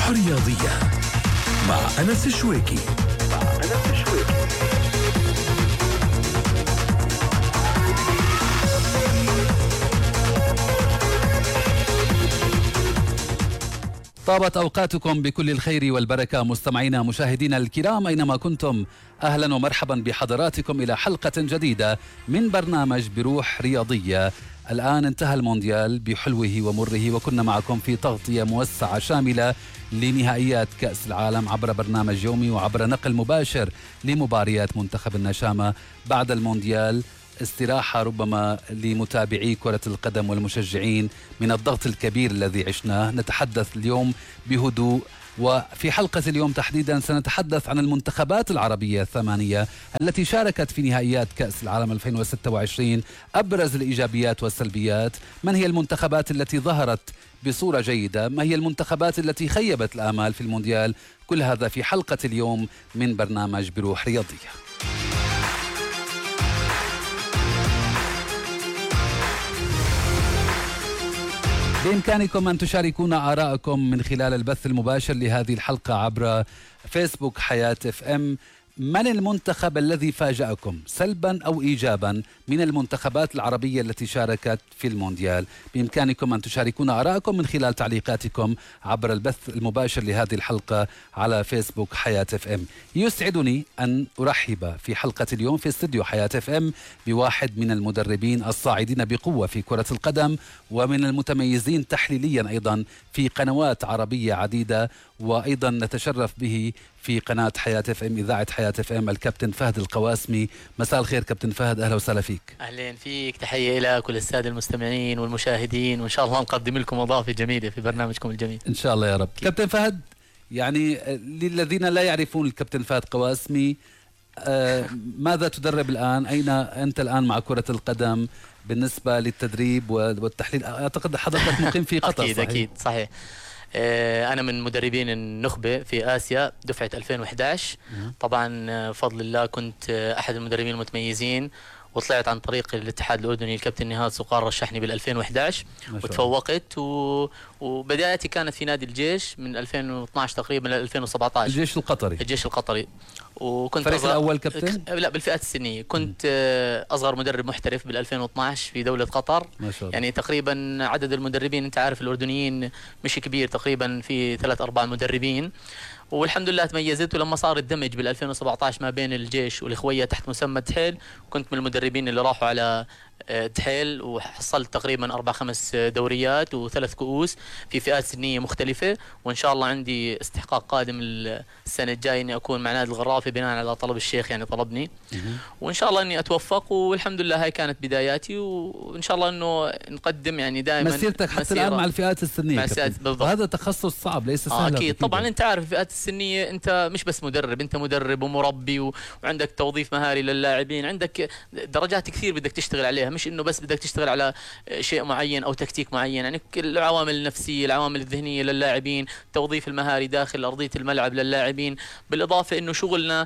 روح رياضية مع أنس الشويكي. طابت أوقاتكم بكل الخير والبركة مستمعينا مشاهدينا الكرام أينما كنتم، أهلا ومرحبا بحضراتكم إلى حلقة جديدة من برنامج بروح رياضية. الآن انتهى المونديال بحلوه ومره، وكنا معكم في تغطية موسعة شاملة لنهائيات كأس العالم عبر برنامج يومي وعبر نقل مباشر لمباريات منتخب النشامة بعد المونديال. استراحة ربما لمتابعي كرة القدم والمشجعين من الضغط الكبير الذي عشناه. نتحدث اليوم بهدوء، وفي حلقة اليوم تحديدا سنتحدث عن المنتخبات العربية الثمانية التي شاركت في نهائيات كأس العالم 2026، أبرز الإيجابيات والسلبيات، من هي المنتخبات التي ظهرت بصورة جيدة، ما هي المنتخبات التي خيبت الآمال في المونديال. كل هذا في حلقة اليوم من برنامج بروح رياضية. بإمكانكم أن تشاركون آراءكم من خلال البث المباشر لهذه الحلقة عبر فيسبوك حياة اف ام. من المنتخب الذي فاجأكم سلبا أو إيجابا من المنتخبات العربية التي شاركت في المونديال؟ بإمكانكم أن تشاركون آراءكم من خلال تعليقاتكم عبر البث المباشر لهذه الحلقة على فيسبوك حياة اف ام. يسعدني أن أرحب في حلقة اليوم في استوديو حياة اف ام بواحد من المدربين الصاعدين بقوة في كرة القدم، ومن المتميزين تحليليا أيضا في قنوات عربية عديدة، وأيضا نتشرف به في قناة حياة اف ام، إذاعة حياة اف ام، الكابتن فهد القواسمي. مساء الخير كابتن فهد، أهلا وسهلا فيك. أهلين فيك، تحية إلى كل السادة المستمعين والمشاهدين، وإن شاء الله نقدم لكم إضافة جميلة في برنامجكم الجميل إن شاء الله يا رب. كابتن فهد، يعني للذين لا يعرفون الكابتن فهد قواسمي، ماذا تدرب الآن؟ أين أنت الآن مع كرة القدم بالنسبة للتدريب والتحليل؟ أعتقد حضرتك مقيم في قطر. أكيد صحيح؟ أكيد صحيح. أنا من مدربين النخبة في آسيا دفعة 2011. طبعا بفضل الله كنت أحد المدربين المتميزين، وطلعت عن طريق الاتحاد الأردني. الكابتن نهاد سقار رشحني بال 2011 وتفوقت، وبدايتي كانت في نادي الجيش من 2012 تقريبا ل 2017. الجيش القطري. الجيش القطري. وكنت الفريق الأول كابتن؟ لا، بالفئات السنية. كنت أصغر مدرب محترف بال 2012 في دولة قطر. ما شاء الله. يعني تقريبا عدد المدربين، أنت عارف الأردنيين مش كبير، تقريبا في 3-4 مدربين. والحمد لله تميزت. ولما صار الدمج بال 2017 ما بين الجيش والإخوية تحت مسمى تحيل، كنت من المدربين اللي راحوا على تحيل، وحصلت تقريبا 4-5 دوريات و3 كؤوس في فئات سنية مختلفة. وإن شاء الله عندي استحقاق قادم السنة الجاية إني أكون مع نادي الغرافة بناء على طلب الشيخ، يعني طلبني. وإن شاء الله إني أتوفق، والحمد لله هاي كانت بداياتي، وإن شاء الله إنه نقدم يعني دائما مسيرتك حتى الآن مع الفئات السنية. مع بالضبط. وهذا تخصص صعب، ليس سهل. أكيد طبعا. أنت عارف الفئات السنية أنت مش بس مدرب، أنت مدرب ومربي، وعندك توظيف مهاري للاعبين، عندك درجات كثير بدك تشتغل عليها، مش إنه بس بدك تشتغل على شيء معين أو تكتيك معين. يعني العوامل النفسية، العوامل الذهنية للاعبين، التوظيف المهاري داخل أرضية الملعب للاعبين، بالإضافة إنه شغلنا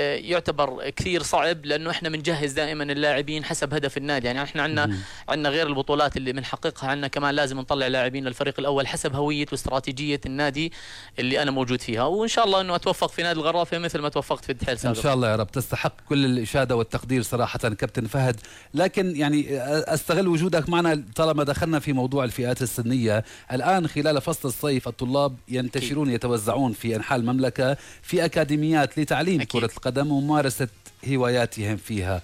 يعتبر كثير صعب، لأنه إحنا بنجهز دائما اللاعبين حسب هدف النادي. يعني إحنا عندنا غير البطولات اللي بنحققها، عندنا كمان لازم نطلع لاعبين للفريق الأول حسب هوية واستراتيجية النادي اللي أنا موجود فيها. وإن شاء الله إنه أتوفق في نادي الغرافة مثل ما توفقت في التحيل سابقا. إن شاء الله يا رب. تستحق كل الإشادة والتقدير صراحة كابتن فهد. لكن يعني أستغل وجودك معنا طالما دخلنا في موضوع الفئات السنية. الآن خلال فصل الصيف الطلاب ينتشرون يتوزعون في أنحاء المملكة في أكاديميات لتعليم كرة القدم وممارسة هواياتهم فيها.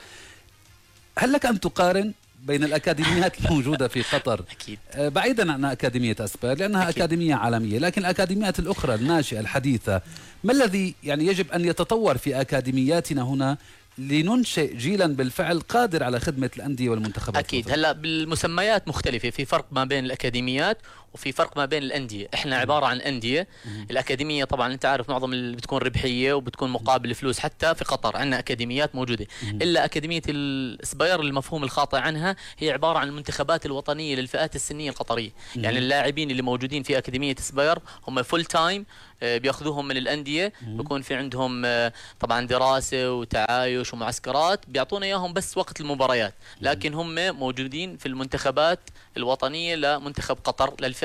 هل لك أن تقارن بين الأكاديميات الموجودة في قطر؟ أكيد. بعيدا عن أكاديمية أسبير لأنها أكيد أكاديمية عالمية، لكن الأكاديميات الأخرى الناشئة الحديثة، ما الذي يعني يجب أن يتطور في أكاديمياتنا هنا لننشئ جيلا بالفعل قادر على خدمة الأندية والمنتخبات؟ أكيد. هلا بالمسميات مختلفة، في فرق ما بين الأكاديميات وفي فرق ما بين الأندية. إحنا عبارة عن أندية. الأكاديمية طبعا أنت عارف معظم اللي بتكون ربحية وبتكون مقابل فلوس. حتى في قطر عندنا أكاديميات موجودة، إلا أكاديمية الإسباير المفهوم الخاطئ عنها هي عبارة عن المنتخبات الوطنية للفئات السنية القطرية. يعني اللاعبين اللي موجودين في أكاديمية إسباير هم فول تايم، بياخذوهم من الأندية، بيكون في عندهم طبعا دراسة وتعايش ومعسكرات، بيعطونا إياهم بس وقت المباريات، لكن هم موجودين في المنتخبات الوطنية لمنتخب قطر للفئة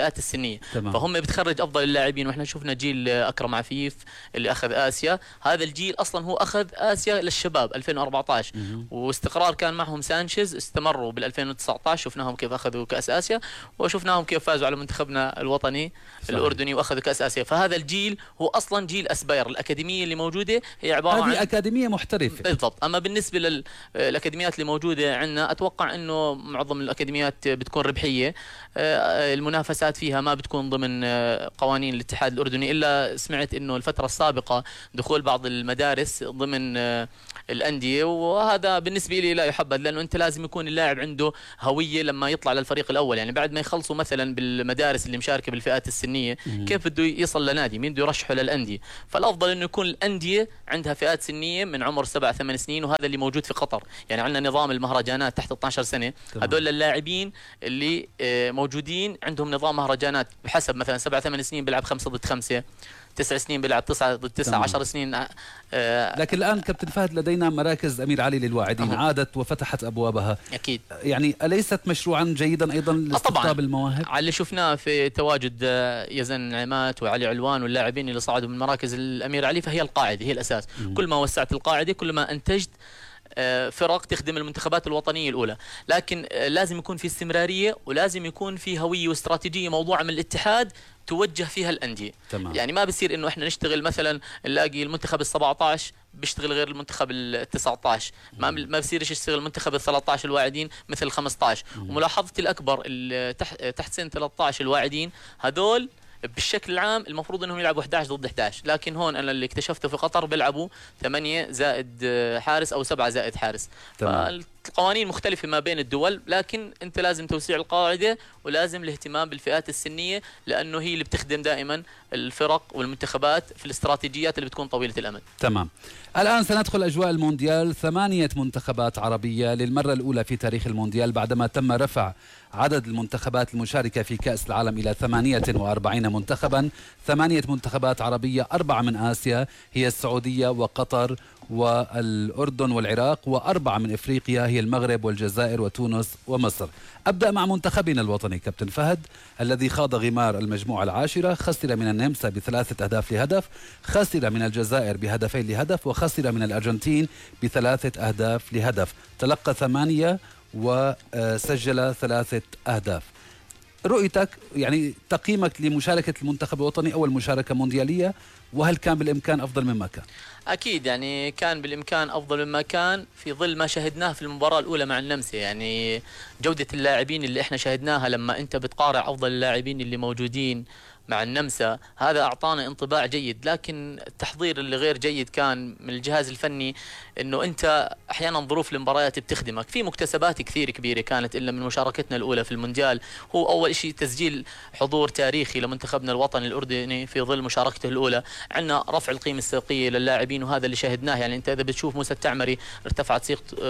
الفئات السنيه. تمام. فهم بتخرج افضل اللاعبين، واحنا شفنا جيل اكرم عفيف اللي اخذ اسيا، هذا الجيل اصلا هو اخذ اسيا للشباب 2014 واستقرار كان معهم سانشيز، استمروا بال 2019 شفناهم كيف اخذوا كاس اسيا، وشفناهم كيف فازوا على منتخبنا الوطني صحيح. الاردني واخذوا كاس اسيا. فهذا الجيل هو اصلا جيل اسباير، الاكاديميه اللي موجوده هي عباره عن هذه اكاديميه محترفه. بالضبط. اما بالنسبه للاكاديميات اللي موجوده عندنا، اتوقع انه معظم الاكاديميات بتكون ربحيه، المنافسات فيها ما بتكون ضمن قوانين الاتحاد الاردني، الا سمعت انه الفتره السابقه دخول بعض المدارس ضمن الانديه، وهذا بالنسبه لي لا يحبذ، لانه انت لازم يكون اللاعب عنده هويه لما يطلع للفريق الاول. يعني بعد ما يخلصوا مثلا بالمدارس اللي مشاركه بالفئات السنيه، كيف بده يصل لنادي؟ مين بده يرشحه للانديه؟ فالافضل انه يكون الانديه عندها فئات سنيه من عمر 7-8 سنين، وهذا اللي موجود في قطر. يعني عندنا نظام المهرجانات تحت 12 سنه، هذول اللاعبين اللي موجودين عندهم نظام مهرجانات بحسب مثلا 7-8 سنين بيلعب 5 ضد 5، 9 سنين بيلعب 9 ضد 9، 10 سنين. لكن الآن كابتن فهد لدينا مراكز أمير علي للواعدين عادت وفتحت أبوابها. أكيد. يعني أليست مشروعا جيدا أيضا لاستقطاب المواهب؟ على اللي شفناه في تواجد يزن نعمات وعلي علوان واللاعبين اللي صعدوا من مراكز الأمير علي، فهي القاعدة، هي الأساس. كل ما وسعت القاعدة كل ما أنتجت فرق تخدم المنتخبات الوطنية الأولى. لكن لازم يكون في استمرارية، ولازم يكون في هوية واستراتيجية موضوعة من الاتحاد توجه فيها الأندية. تمام. يعني ما بصير إنه إحنا نشتغل مثلا نلاقي المنتخب ال17 بيشتغل غير المنتخب ال19، ما بصيرش يشتغل المنتخب ال13 الواعدين مثل ال15. وملاحظتي الأكبر تحت سن 13 الواعدين هذول بالشكل العام المفروض انهم يلعبوا 11 ضد 11، لكن هون انا اللي اكتشفته في قطر بيلعبوا 8 زائد حارس او 7 زائد حارس. فالقوانين مختلفة ما بين الدول، لكن انت لازم توسيع القاعدة ولازم الاهتمام بالفئات السنية، لانه هي اللي بتخدم دائما الفرق والمنتخبات في الاستراتيجيات اللي بتكون طويلة الامد. تمام. الان سندخل اجواء المونديال. 8 منتخبات عربية للمرة الاولى في تاريخ المونديال، بعدما تم رفع عدد المنتخبات المشاركة في كأس العالم إلى 48 منتخبا. 8 منتخبات عربية، 4 من آسيا هي السعودية وقطر والأردن والعراق، و4 من إفريقيا هي المغرب والجزائر وتونس ومصر. أبدأ مع منتخبنا الوطني كابتن فهد، الذي خاض غمار المجموعة العاشرة. خسر من النمسا ب3 أهداف لهدف، خسر من الجزائر ب2 لهدف، وخسر من الأرجنتين ب3 أهداف لهدف. تلقى 8 وسجل 3 أهداف. رؤيتك، يعني تقييمك لمشاركة المنتخب الوطني أول مشاركة مونديالية، وهل كان بالإمكان أفضل مما كان؟ أكيد يعني كان بالإمكان أفضل مما كان في ظل ما شاهدناه في المباراة الأولى مع النمسا. يعني جودة اللاعبين اللي احنا شاهدناها لما أنت بتقارع أفضل اللاعبين اللي موجودين مع النمسا، هذا أعطانا انطباع جيد. لكن التحضير اللي غير جيد كان من الجهاز الفني، إنه أنت أحيانا ظروف المباريات بتخدمك. في مكتسبات كثير كبيرة كانت إلا من مشاركتنا الأولى في المونديال، هو أول شيء تسجيل حضور تاريخي لمنتخبنا الوطني الأردني في ظل مشاركته الأولى. عندنا رفع القيمة السوقية للاعبين، وهذا اللي شاهدناه. يعني أنت إذا بتشوف موسى التعمري ارتفعت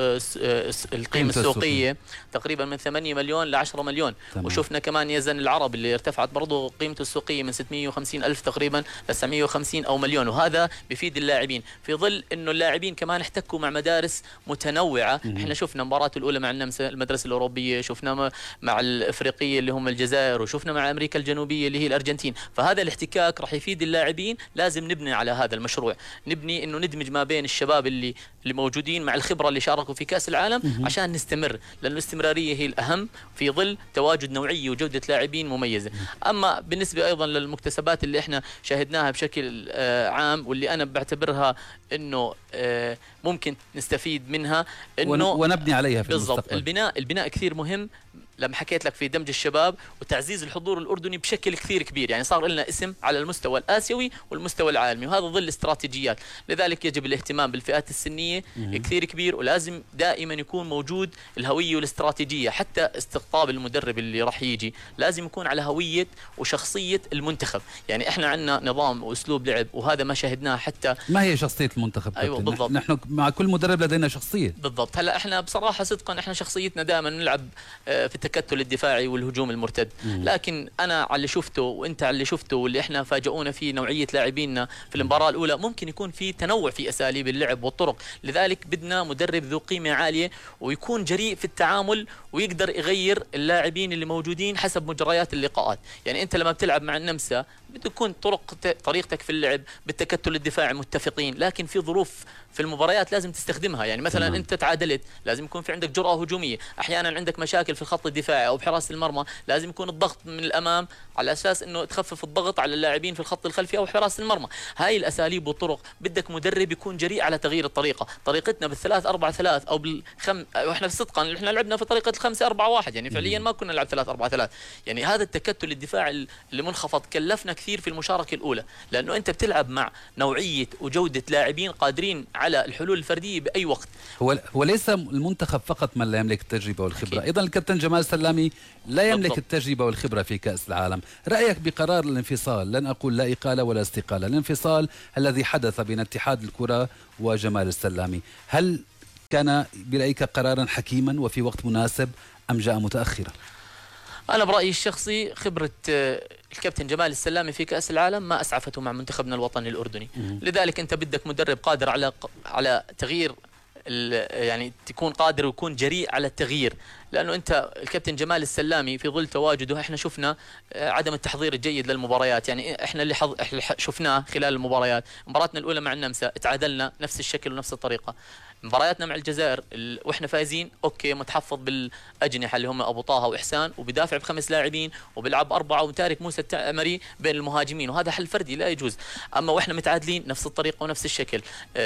القيمة السوقية تقريبا من 8 مليون ل 10 مليون. تمام. وشفنا كمان يزن العرب اللي ارتفعت برضو قيمته السوقية من 650 ألف تقريبا ل 950 أو مليون، وهذا بيفيد اللاعبين في ظل إنه اللاعبين كمان احتكوا مع مدارس متنوعة. احنا شفنا مباراة الأولى مع النمسا المدرسة الأوروبية، شفنا مع الإفريقية اللي هم الجزائر، وشفنا مع أمريكا الجنوبية اللي هي الأرجنتين. فهذا الاحتكاك راح يفيد اللاعبين. لازم نبني على هذا المشروع، نبني إنه ندمج ما بين الشباب اللي موجودين مع الخبرة اللي شاركوا في كأس العالم عشان نستمر، لأن الاستمرارية هي الأهم في ظل تواجد نوعية وجودة لاعبين مميزة. أما بالنسبة أيضا للمكتسبات اللي احنا شاهدناها بشكل عام، واللي أنا بعتبرها إنه ممكن نستفيد منها، إنه ونبني عليها في بالضبط. المستقبل. البناء كثير مهم. لما حكيت لك في دمج الشباب وتعزيز الحضور الأردني بشكل كثير كبير، يعني صار لنا اسم على المستوى الآسيوي والمستوى العالمي، وهذا ظل استراتيجيات. لذلك يجب الاهتمام بالفئات السنية كثير كبير، ولازم دائما يكون موجود الهوية والاستراتيجية. حتى استقطاب المدرب اللي راح يجي لازم يكون على هوية وشخصية المنتخب. يعني احنا عندنا نظام واسلوب لعب، وهذا ما شاهدناه. حتى ما هي شخصية المنتخب؟ أيوة بالضبط. نحن مع كل مدرب لدينا شخصية. بالضبط. هلا احنا بصراحة صدقا احنا شخصيتنا دائما نلعب في التكتل الدفاعي والهجوم المرتد. لكن أنا على اللي شفته وأنت على اللي شفته واللي إحنا فاجئونا فيه نوعية لاعبيننا في المباراة الأولى، ممكن يكون في تنوع في أساليب اللعب والطرق. لذلك بدنا مدرب ذو قيمة عالية ويكون جريء في التعامل ويقدر يغير اللاعبين اللي موجودين حسب مجريات اللقاءات. يعني أنت لما بتلعب مع النمسا بده تكون طريقتك في اللعب بالتكتل الدفاعي متفقين، لكن في ظروف في المباريات لازم تستخدمها. يعني مثلا انت تعادلت، لازم يكون في عندك جرأة هجومية. احيانا عندك مشاكل في الخط الدفاعي او بحراسة المرمى، لازم يكون الضغط من الامام على اساس انه تخفف الضغط على اللاعبين في الخط الخلفي او حراسة المرمى. هاي الاساليب والطرق بدك مدرب يكون جريء على تغيير الطريقة. طريقتنا بالثلاث 4 3 او واحنا صدقا احنا لعبنا في طريقة ال5 4 1، يعني فعليا ما كنا نلعب 3 4 3. يعني هذا التكتل الدفاعي اللي منخفض كلفنا كثير في المشاركة الاولى، لانه انت بتلعب مع نوعية وجودة لاعبين قادرين على الحلول الفردية بأي وقت. هو ليس المنتخب فقط من لا يملك التجربة والخبرة، أكيد. أيضا الكابتن جمال سلامي لا يملك بالضبط. التجربة والخبرة في كأس العالم. رأيك بقرار الانفصال، لن أقول لا إقالة ولا استقالة، الانفصال الذي حدث بين اتحاد الكرة وجمال السلامي، هل كان برأيك قرارا حكيما وفي وقت مناسب أم جاء متأخرا؟ أنا برأيي الشخصي خبرة الكابتن جمال السلامي في كأس العالم ما أسعفته مع منتخبنا الوطني الأردني. لذلك أنت بدك مدرب قادر على تغيير، يعني تكون قادر ويكون جريء على التغيير. لأنه أنت الكابتن جمال السلامي في ظل تواجده إحنا شفنا عدم التحضير الجيد للمباريات. يعني إحنا اللي شفناه خلال المباريات، مباراتنا الأولى مع النمسا تعادلنا نفس الشكل ونفس الطريقة. مبارياتنا مع الجزائر واحنا فايزين اوكي متحفظ بالاجنحه اللي هم ابو طه واحسان، وبيدافع ب5 لاعبين وبيلعب 4 وتارك موسى التعمري بين المهاجمين، وهذا حل فردي لا يجوز. اما واحنا متعادلين نفس الطريقه ونفس الشكل،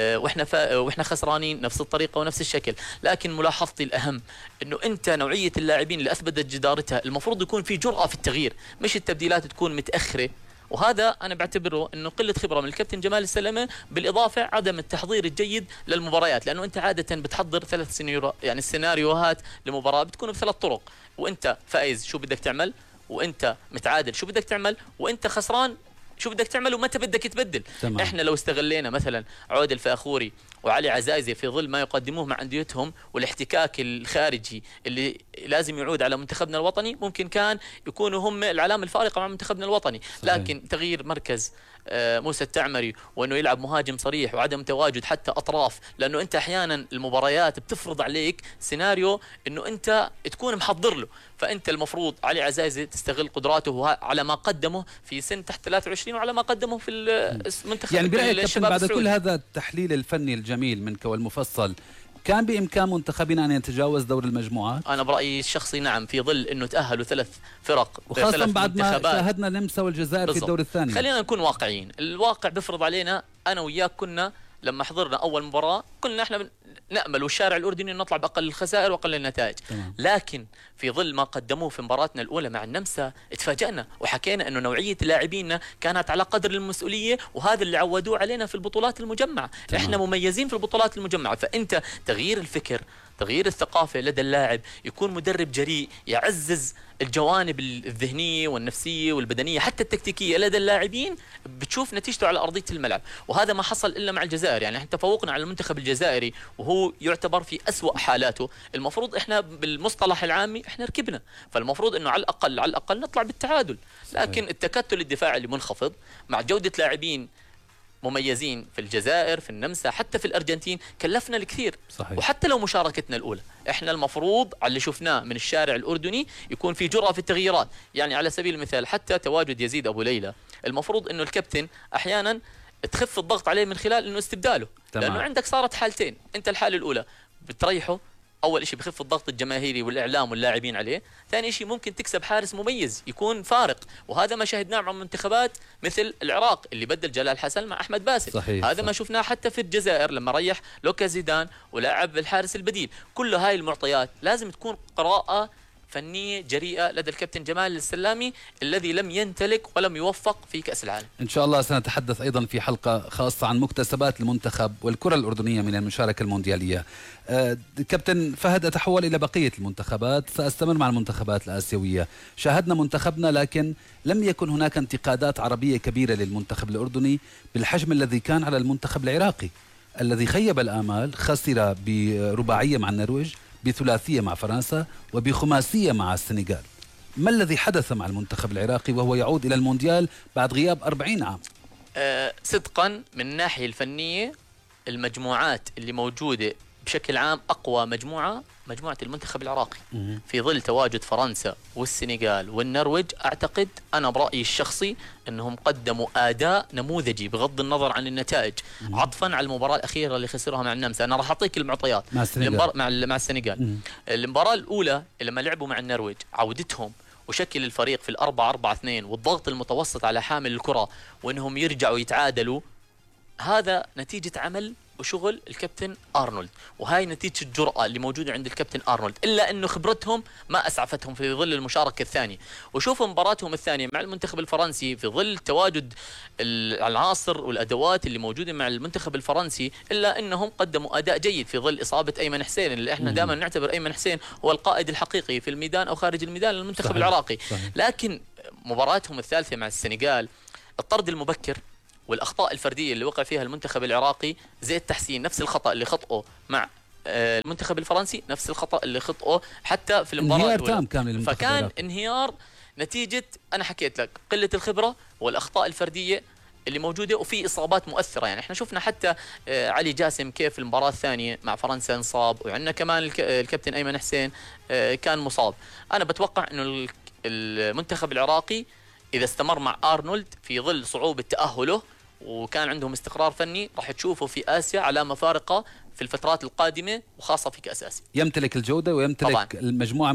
واحنا خسرانين نفس الطريقه ونفس الشكل. لكن ملاحظتي الاهم انه انت نوعيه اللاعبين اللي اثبتت جدارتها المفروض يكون في جرأه في التغيير، مش التبديلات تكون متاخره. وهذا أنا بعتبره أنه قلة خبرة من الكابتن جمال السلامة، بالإضافة عدم التحضير الجيد للمباريات. لأنه أنت عادة بتحضر 3 يعني السيناريوهات لمباراة بتكون ب3 طرق، وأنت فائز شو بدك تعمل، وأنت متعادل شو بدك تعمل، وأنت خسران شو بدك تعمل ومتى بدك تبدل. تمام. احنا لو استغلينا مثلا عود الفاخوري وعلي عزايزي في ظل ما يقدموه مع انديتهم والاحتكاك الخارجي اللي لازم يعود على منتخبنا الوطني، ممكن كان يكونوا هم العلامه الفارقه مع منتخبنا الوطني. صحيح. لكن تغيير مركز موسى التعمري وانه يلعب مهاجم صريح وعدم تواجد حتى اطراف، لانه انت احيانا المباريات بتفرض عليك سيناريو انه انت تكون محضر له. فانت المفروض علي عزايزي تستغل قدراته على ما قدمه في سن تحت 23 وعلى ما قدمه في المنتخب. يعني برأيك كابتن بعد السعودي. كل هذا التحليل الفني الجميل منك والمفصل، كان بإمكان منتخبنا أن يتجاوز دور المجموعات؟ أنا برأيي الشخصي نعم، في ظل أنه تأهلوا 3 فرق وخاصة بعد ما شاهدنا النمسا والجزائر في الدور الثاني. خلينا نكون واقعيين، الواقع بيفرض علينا. أنا وياك كنا لما حضرنا أول مباراة كلنا احنا نأمل والشارع الأردني نطلع بأقل الخسائر وأقل النتائج. لكن في ظل ما قدموه في مباراتنا الأولى مع النمسا اتفاجأنا وحكينا أنه نوعية لاعبينا كانت على قدر المسؤولية، وهذا اللي عودوه علينا في البطولات المجمعة. احنا مميزين في البطولات المجمعة. فأنت تغيير الفكر، تغيير الثقافة لدى اللاعب، يكون مدرب جريء يعزز الجوانب الذهنية والنفسية والبدنية حتى التكتيكية لدى اللاعبين، بتشوف نتيجته على أرضية الملعب. وهذا ما حصل إلا مع الجزائر. يعني احنا تفوقنا على المنتخب الجزائري وهو يعتبر في أسوأ حالاته. المفروض احنا بالمصطلح العامي احنا ركبنا، فالمفروض انه على الأقل نطلع بالتعادل. لكن التكتل الدفاعي اللي منخفض مع جودة لاعبين مميزين في الجزائر في النمسا حتى في الأرجنتين كلفنا الكثير. صحيح. وحتى لو مشاركتنا الأولى احنا المفروض على اللي شفناه من الشارع الأردني يكون في جرأة في التغييرات. يعني على سبيل المثال حتى تواجد يزيد أبو ليلى، المفروض انه الكابتن احيانا تخف الضغط عليه من خلال انه استبداله. تمام. لانه عندك صارت حالتين، انت الحالة الأولى بتريحه، اول شيء بخف الضغط الجماهيري والاعلام واللاعبين عليه، ثاني شيء ممكن تكسب حارس مميز يكون فارق. وهذا ما شاهدناه مع منتخبات مثل العراق اللي بدل جلال حسن مع احمد باسل. صحيح. هذا ما شفناه حتى في الجزائر لما ريح لوكا زيدان ولعب الحارس البديل. كل هاي المعطيات لازم تكون قراءة فنية جريئة لدى الكابتن جمال السلامي الذي لم ينتلك ولم يوفق في كأس العالم. إن شاء الله سنتحدث أيضا في حلقة خاصة عن مكتسبات المنتخب والكرة الأردنية من المشاركة المونديالية. كابتن فهد، أتحول إلى بقية المنتخبات، سأستمر مع المنتخبات الآسيوية. شاهدنا منتخبنا لكن لم يكن هناك انتقادات عربية كبيرة للمنتخب الأردني بالحجم الذي كان على المنتخب العراقي الذي خيب الآمال، خسر برباعية مع النرويج، بثلاثية مع فرنسا وبخماسية مع السنغال. ما الذي حدث مع المنتخب العراقي وهو يعود إلى المونديال بعد غياب 40 عام؟ صدقا من الناحية الفنية المجموعات اللي موجودة بشكل عام أقوى مجموعة المنتخب العراقي في ظل تواجد فرنسا والسنغال والنرويج. أعتقد أنا برأيي الشخصي أنهم قدموا أداء نموذجي بغض النظر عن النتائج، عطفا على المباراة الأخيرة اللي خسروها مع النمسا. أنا راح أعطيك المعطيات مع السنغال. المباراة الأولى لما لعبوا مع النرويج، عودتهم وشكل الفريق في 4-4-2 والضغط المتوسط على حامل الكرة وأنهم يرجعوا يتعادلوا، هذا نتيجة عمل وشغل الكابتن أرنولد، وهاي نتيجة الجرأة اللي موجودة عند الكابتن أرنولد، إلا أنه خبرتهم ما أسعفتهم في ظل المشاركة الثانية. وشوفوا مباراتهم الثانية مع المنتخب الفرنسي في ظل تواجد العناصر والأدوات اللي موجودة مع المنتخب الفرنسي، إلا أنهم قدموا أداء جيد في ظل إصابة أيمن حسين، اللي إحنا دائما نعتبر أيمن حسين هو القائد الحقيقي في الميدان أو خارج الميدان للمنتخب العراقي. لكن مباراتهم الثالثة مع السنغال، الطرد المبكر والأخطاء الفردية اللي وقع فيها المنتخب العراقي زي التحسين، نفس الخطأ اللي خطأه مع المنتخب الفرنسي، نفس الخطأ اللي خطأه حتى في المباراة انهيار تام كان للمنتخب فكان العراقي. انهيار نتيجة أنا حكيت لك قلة الخبرة والأخطاء الفردية اللي موجودة، وفي إصابات مؤثرة. يعني احنا شفنا حتى علي جاسم كيف المباراة الثانية مع فرنسا انصاب، وعندنا كمان الكابتن أيمن حسين كان مصاب. أنا بتوقع إنه المنتخب العراقي إذا استمر مع أرنولد في ظل صعوبة تأهله وكان عندهم استقرار فني، راح تشوفوا في آسيا علامة فارقة في الفترات القادمة، وخاصة في كأس آسيا. يمتلك الجودة ويمتلك طبعاً. المجموعة